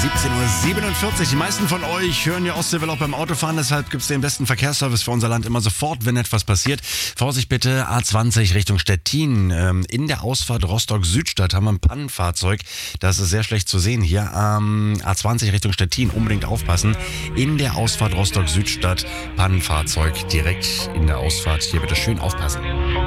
17:47 Uhr. Die meisten von euch hören ja Ostseewelle auch beim Autofahren, deshalb gibt es den besten Verkehrsservice für unser Land immer sofort, wenn etwas passiert. Vorsicht bitte, A20 Richtung Stettin. In der Ausfahrt Rostock-Südstadt haben wir ein Pannenfahrzeug. Das ist sehr schlecht zu sehen hier. A20 Richtung Stettin, unbedingt aufpassen. In der Ausfahrt Rostock-Südstadt, Pannenfahrzeug direkt in der Ausfahrt. Hier bitte schön aufpassen.